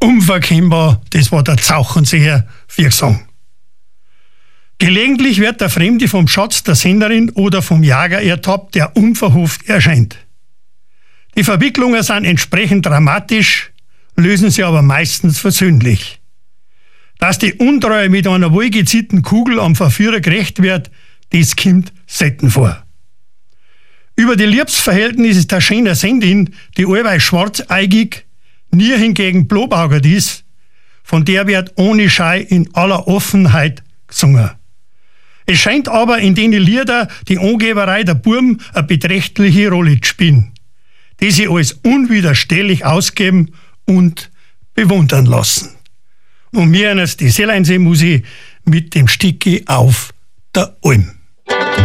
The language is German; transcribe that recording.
Unverkennbar, das war der Zauchenseher für Gesang. Gelegentlich wird der Fremde vom Schatz der Senderin oder vom Jager ertappt, der unverhofft erscheint. Die Verwicklungen sind entsprechend dramatisch, lösen sie aber meistens versöhnlich. Dass die Untreue mit einer wohlgezielten Kugel am Verführer gerecht wird, das kommt selten vor. Über die Liebesverhältnisse der schönen Sendin, die allweil schwarzeigig, nie hingegen blobaugert ist, von der wird ohne Scheu in aller Offenheit gesungen. Es scheint aber in den Lieder die Angeberei der Burm eine beträchtliche Rolle zu spielen, die sie als unwiderstehlich ausgeben und bewundern lassen. Und mir eines die Selleinsee-Musik mit dem Sticki auf der Alm.